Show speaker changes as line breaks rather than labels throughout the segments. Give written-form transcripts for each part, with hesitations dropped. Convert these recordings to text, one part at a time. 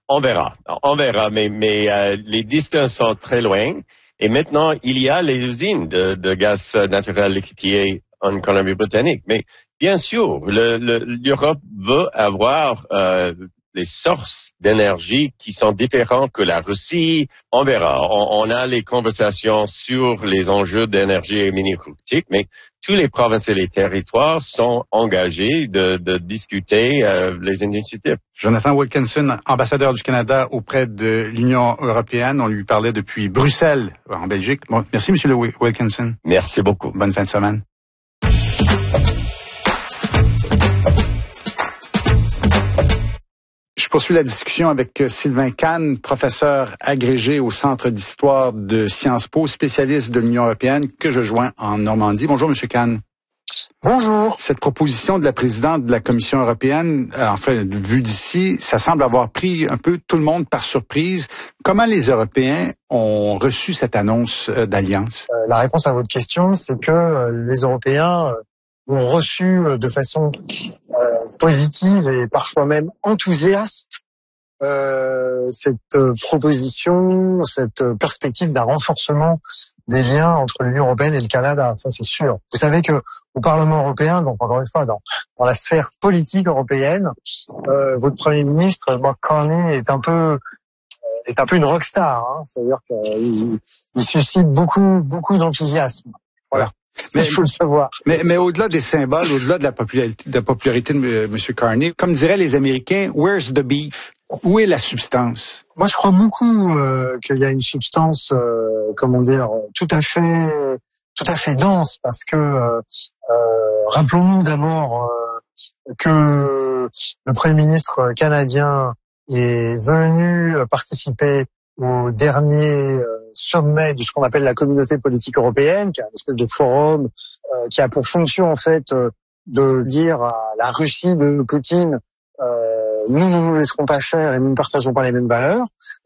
On verra. Mais les distances sont très loin. Et maintenant, il y a les usines de gaz naturel liquéfié en Colombie-Britannique. Mais bien sûr, l'Europe veut avoir les sources d'énergie qui sont différentes que la Russie. On verra. On a les conversations sur les enjeux d'énergie énergétique, mais tous les provinces et les territoires sont engagés de discuter les initiatives.
Jonathan Wilkinson, ambassadeur du Canada auprès de l'Union européenne. On lui parlait depuis Bruxelles, en Belgique. Bon, merci, M. Wilkinson.
Merci beaucoup.
Bonne fin de semaine. Je poursuis la discussion avec Sylvain Cane, professeur agrégé au Centre d'histoire de Sciences Po, spécialiste de l'Union européenne, que je joins en Normandie. Bonjour, M. Cane.
Bonjour.
Cette proposition de la présidente de la Commission européenne, enfin, vue d'ici, ça semble avoir pris un peu tout le monde par surprise. Comment les Européens ont reçu cette annonce d'alliance?
La réponse à votre question, c'est que les Européens ont reçu de façon positive et parfois même enthousiaste cette proposition, cette perspective d'un renforcement des liens entre l'Union européenne et le Canada, ça c'est sûr. Vous savez que au Parlement européen, donc encore une fois dans la sphère politique européenne, votre Premier ministre Mark Carney est un peu une rockstar, hein, c'est-à-dire qu'il suscite beaucoup d'enthousiasme. Voilà. Mais il faut le savoir.
Mais au-delà des symboles, au-delà de la popularité de M. Carney, comme diraient les Américains, where's the beef? Où est la substance?
Moi, je crois beaucoup qu'il y a une substance, comment dire, tout à fait dense, parce que rappelons-nous d'abord que le Premier ministre canadien est venu participer au dernier sommet de ce qu'on appelle la communauté politique européenne, qui est une espèce de forum qui a pour fonction en fait de dire à la Russie de Poutine nous ne nous laisserons pas faire et nous ne partageons pas les mêmes valeurs.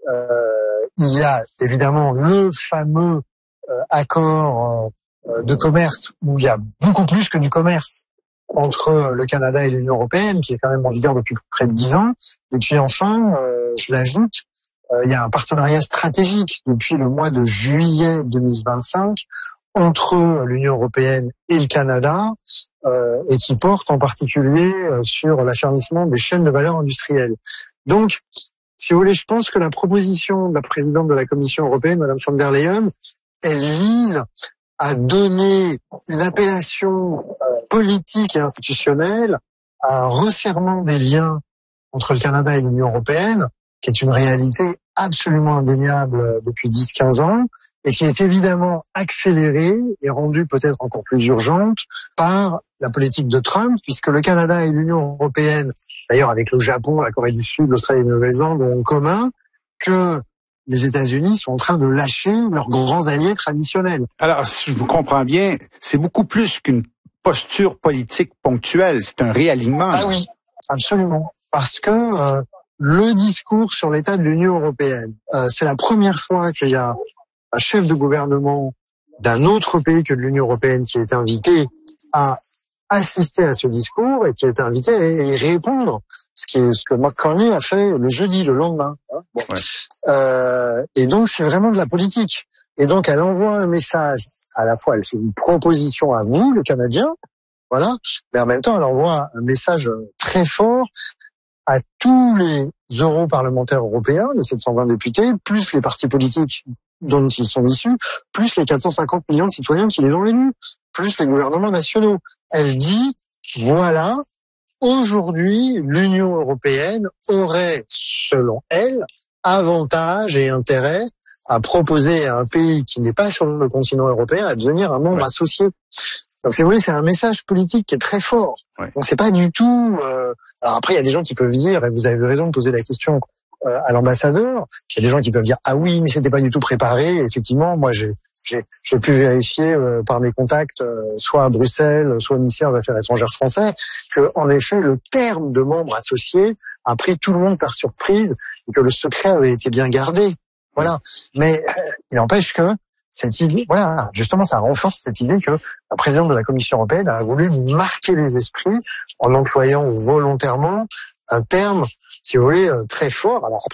Il y a évidemment le fameux accord de commerce où il y a beaucoup plus que du commerce entre le Canada et l'Union européenne, qui est quand même en vigueur depuis près de 10 ans. Et puis enfin, je l'ajoute, il y a un partenariat stratégique depuis le mois de juillet 2025 entre l'Union européenne et le Canada, et qui porte en particulier sur l'affermissement des chaînes de valeur industrielles. Donc, si vous voulez, je pense que la proposition de la présidente de la Commission européenne, Madame von der Leyen, elle vise à donner une appellation politique et institutionnelle à un resserrement des liens entre le Canada et l'Union européenne, qui est une réalité absolument indéniable depuis 10-15 ans, et qui est évidemment accélérée et rendue peut-être encore plus urgente par la politique de Trump, puisque le Canada et l'Union européenne, d'ailleurs avec le Japon, la Corée du Sud, l'Australie et la Nouvelle-Zélande, ont en commun que les États-Unis sont en train de lâcher leurs grands alliés traditionnels.
Alors, si je vous comprends bien, c'est beaucoup plus qu'une posture politique ponctuelle, c'est un réalignement.
Ah oui, absolument. Parce que le discours sur l'état de l'Union européenne, c'est la première fois qu'il y a un chef de gouvernement d'un autre pays que de l'Union européenne qui est invité à assister à ce discours et qui est invité à y répondre, ce que Mark Carney a fait le jeudi, le lendemain. Hein. Bon. Ouais. Et donc c'est vraiment de la politique. Et donc elle envoie un message, à la fois elle fait une proposition à vous, les Canadiens, voilà, mais en même temps elle envoie un message très fort à tous les europarlementaires européens, les 720 députés, plus les partis politiques dont ils sont issus, plus les 450 millions de citoyens qui les ont élus, plus les gouvernements nationaux. Elle dit, voilà, aujourd'hui, l'Union européenne aurait, selon elle, avantage et intérêt à proposer à un pays qui n'est pas sur le continent européen à devenir un membre associé. Donc, si vous voulez, c'est un message politique qui est très fort. Ouais. Donc, c'est pas du tout... Alors après, il y a des gens qui peuvent dire, et vous avez raison de poser la question à l'ambassadeur, il y a des gens qui peuvent dire « Ah oui, mais c'était pas du tout préparé ». Effectivement, moi, j'ai pu vérifier par mes contacts, soit à Bruxelles, soit au ministère des Affaires étrangères français, que en effet, le terme de membre associé a pris tout le monde par surprise et que le secret avait été bien gardé. Voilà. Mais il n'empêche que cette idée, voilà, justement, ça renforce cette idée que la présidente de la Commission européenne a voulu marquer les esprits en employant volontairement un terme, si vous voulez, très fort. Alors